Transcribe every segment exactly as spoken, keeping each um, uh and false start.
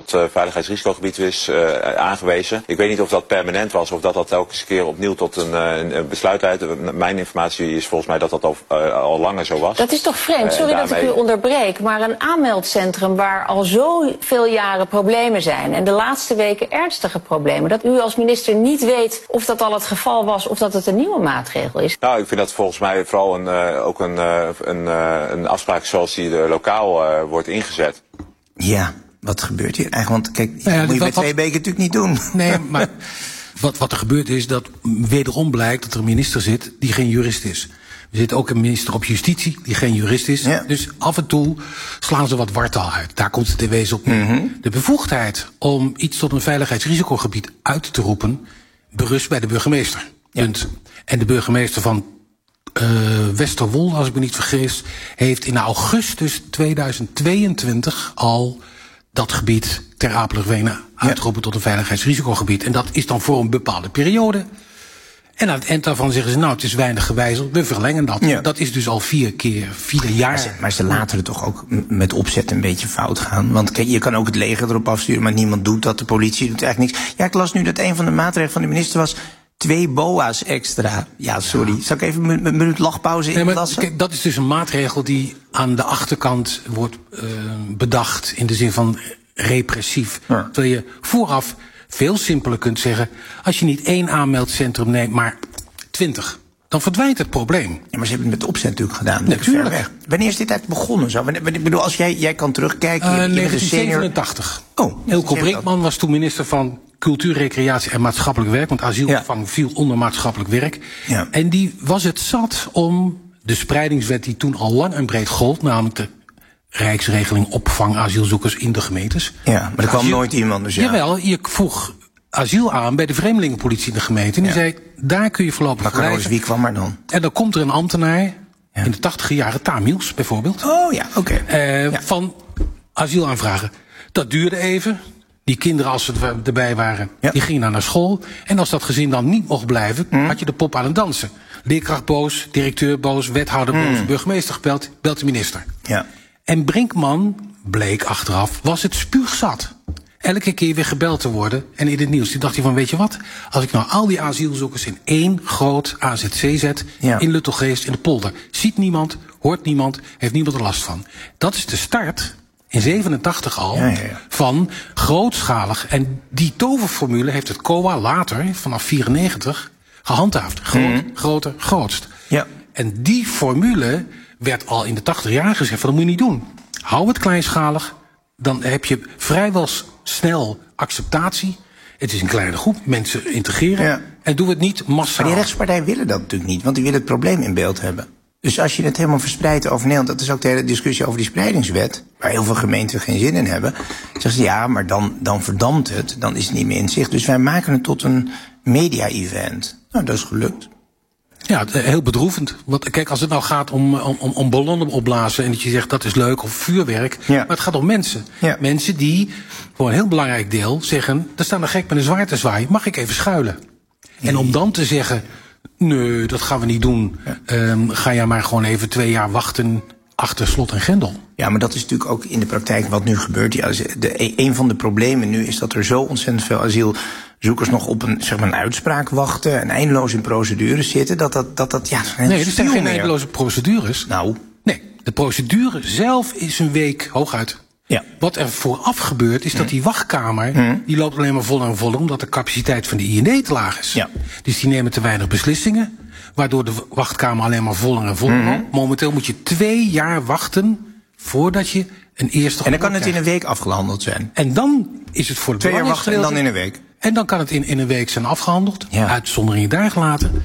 tot uh, veiligheidsrisicogebied is uh, aangewezen. Ik weet niet of dat permanent was of dat dat elke keer opnieuw tot een, een, een besluit leidt. Mijn informatie is volgens mij dat dat al, uh, al langer zo was. Dat is toch vreemd, sorry uh, daarmee... dat ik u onderbreek, maar een aanmeldcentrum waar al zoveel jaren problemen zijn en de laatste weken ernstige problemen, dat u als minister niet weet of dat al het geval was of dat het een nieuwe maatregel is. Nou, ik vind dat volgens mij vooral een, uh, ook een, uh, een, uh, een afspraak zoals die uh, lokaal uh, wordt ingezet. Ja, wat gebeurt hier eigenlijk? Want kijk, nou ja, moet je wat, bij twee beken natuurlijk niet doen. Nee, maar wat, wat er gebeurt is dat wederom blijkt dat er een minister zit die geen jurist is. Er zit ook een minister op justitie die geen jurist is. Ja. Dus af en toe slaan ze wat wartaal uit. Daar komt het in wezen op neer. Mm-hmm. De bevoegdheid om iets tot een veiligheidsrisicogebied uit te roepen berust bij de burgemeester. Ja. Punt. En de burgemeester van uh, Westerwolde, als ik me niet vergis, heeft in augustus tweeduizend tweeëntwintig al dat gebied ter Apeligwene uitgeroepen tot een veiligheidsrisicogebied. En dat is dan voor een bepaalde periode. En aan het eind daarvan zeggen ze, nou, het is weinig gewijzigd, we verlengen dat. Ja. Dat is dus al vier keer, vier jaar. Maar ze, maar ze laten het toch ook met opzet een beetje fout gaan. Want kijk, je kan ook het leger erop afsturen, maar niemand doet dat. De politie doet eigenlijk niks. Ja, ik las nu dat een van de maatregelen van de minister was twee boa's extra. Ja, sorry. Ja. Zal ik even een minuut lachpauze inlassen? Nee, dat is dus een maatregel die aan de achterkant wordt uh, bedacht in de zin van repressief. Ja. Terwijl je vooraf veel simpeler kunt zeggen, als je niet één aanmeldcentrum neemt, maar twintig, dan verdwijnt het probleem. Ja, maar ze hebben het met opzet natuurlijk gedaan. Natuurlijk. Ver weg. Wanneer is dit eigenlijk begonnen? Zo? Ik bedoel, als jij, jij kan terugkijken. Uh, negentien zevenentachtig. Oh, Eelco Brinkman was toen minister van Cultuur, Recreatie en Maatschappelijk Werk. Want asielopvang ja. viel onder maatschappelijk werk. Ja. En die was het zat om de spreidingswet die toen al lang en breed gold, namelijk de Rijksregeling opvang asielzoekers in de gemeentes. Ja, maar er kwam asiel... nooit iemand. Dus ja. Jawel, je vroeg asiel aan bij de vreemdelingenpolitie in de gemeente. En die ja. zei, daar kun je voorlopig blijven. Wie kwam er dan? En dan komt er een ambtenaar, ja. in de tachtiger jaren, Tamiels bijvoorbeeld. Oh ja, oké. Okay. Uh, ja. Van asielaanvragen. Dat duurde even. Die kinderen, als ze erbij waren, ja. die gingen dan naar school. En als dat gezin dan niet mocht blijven, mm. had je de pop aan het dansen. Leerkracht boos, directeur boos, wethouder mm. boos, burgemeester gebeld, belt de minister. Ja. En Brinkman, bleek achteraf, was het spuugzat. Elke keer weer gebeld te worden en in het nieuws. Toen dacht hij van, weet je wat, als ik nou al die asielzoekers in één groot A Z C zet, ja. in Luttelgeest, in de polder, ziet niemand, hoort niemand, heeft niemand er last van. Dat is de start, in zevenentachtig al, ja, ja, ja. van grootschalig. En die toverformule heeft het C O A later, vanaf vierennegentig, gehandhaafd. Groot, mm. groter, grootst. Ja. En die formule werd al in de tachtig jaar gezegd van, dat moet je niet doen. Hou het kleinschalig, dan heb je vrijwel snel acceptatie. Het is een kleine groep, mensen integreren. Ja. En doe het niet massaal. Maar die rechtspartijen willen dat natuurlijk niet, want die willen het probleem in beeld hebben. Dus als je het helemaal verspreidt over Nederland, dat is ook de hele discussie over die spreidingswet, waar heel veel gemeenten geen zin in hebben. Zeggen ze, ja, maar dan, dan verdampt het, dan is het niet meer in zicht. Dus wij maken het tot een media-event. Nou, dat is gelukt. Ja, heel bedroevend. Want kijk, als het nou gaat om, om, om ballonnen opblazen en dat je zegt dat is leuk, of vuurwerk. Ja. Maar het gaat om mensen. Ja. Mensen die, voor een heel belangrijk deel, zeggen, er staan een gek met een zwaard te zwaaien, mag ik even schuilen? Nee. En om dan te zeggen, nee, dat gaan we niet doen. Ja. Um, ga jij maar gewoon even twee jaar wachten achter slot en grendel. Ja, maar dat is natuurlijk ook in de praktijk wat nu gebeurt. Ja, de, een van de problemen nu is dat er zo ontzettend veel asielzoekers nog op een, zeg maar, een uitspraak wachten en eindeloos in procedures zitten. Dat dat, dat, dat ja. Nee, er zijn geen meer. eindeloze procedures. Nou. Nee, de procedure zelf is een week hooguit. Ja. Wat er vooraf gebeurt is mm. dat die wachtkamer, mm. die loopt alleen maar voller en voller, omdat de capaciteit van de I N D te laag is. Ja. Dus die nemen te weinig beslissingen, waardoor de wachtkamer alleen maar voller en voller mm. loopt. Momenteel moet je twee jaar wachten voordat je een eerste. En dan kan het in een week afgehandeld zijn. En dan is het voor de twee jaar wachten en dan in een week. En dan kan het in, in een week zijn afgehandeld. Ja. Uitzonderingen daar gelaten.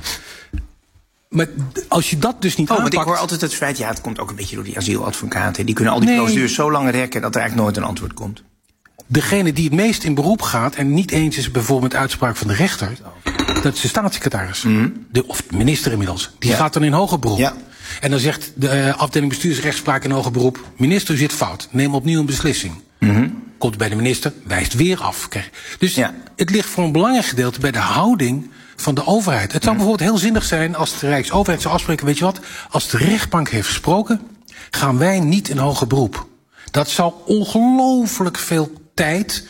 Maar als je dat dus niet oh, aanpakt... Want ik hoor altijd het feit, ja, het komt ook een beetje door die asieladvocaten. Die kunnen al die nee. procedures zo lang rekken dat er eigenlijk nooit een antwoord komt. Degene die het meest in beroep gaat en niet eens is bijvoorbeeld uitspraak van de rechter, dat is de staatssecretaris. Mm. De, of de minister inmiddels. Die ja. gaat dan in hoger beroep. Ja. En dan zegt de uh, afdeling bestuursrechtspraak in hoger beroep, minister, u zit fout. Neem opnieuw een beslissing. Mm-hmm. Komt bij de minister, wijst weer af. Dus ja. het ligt voor een belangrijk gedeelte bij de houding van de overheid. Het zou bijvoorbeeld heel zinnig zijn als de Rijksoverheid zou afspreken, weet je wat, als de rechtbank heeft gesproken, gaan wij niet in hoger beroep. Dat zou ongelooflijk veel tijd